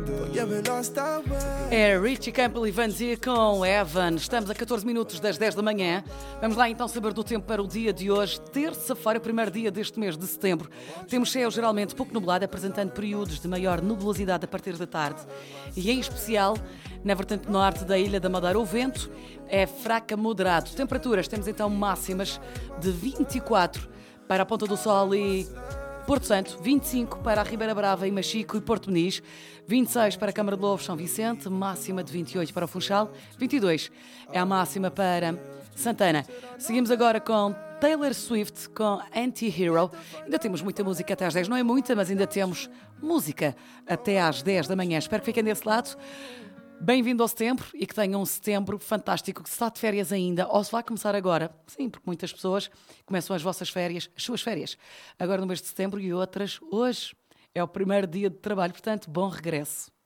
É Richie Campbell e Van Zee com Evan. Estamos a 14 minutos das 10 da manhã. Vamos lá então saber do tempo para o dia de hoje, terça-feira, primeiro dia deste mês de setembro. Temos céu geralmente pouco nublado, apresentando períodos de maior nebulosidade a partir da tarde. E em especial, na vertente norte da Ilha da Madeira, o vento é fraco a moderado. Temperaturas, temos então máximas de 24 para a Ponta do Sol e Porto Santo, 25 para a Ribeira Brava e Machico e Porto Meniz, 26 para a Câmara de Louros, São Vicente, máxima de 28 para o Funchal, 22 é a máxima para Santana. Seguimos agora com Taylor Swift com Anti-Hero. Ainda temos muita música até às 10, não é muita, mas ainda temos música até às 10 da manhã. Espero que fiquem desse lado. Bem-vindo ao setembro e que tenham um setembro fantástico, que se está de férias ainda, ou se vai começar agora. Sim, porque muitas pessoas começam as vossas férias, as suas férias, agora no mês de setembro e outras hoje. É o primeiro dia de trabalho, portanto, bom regresso.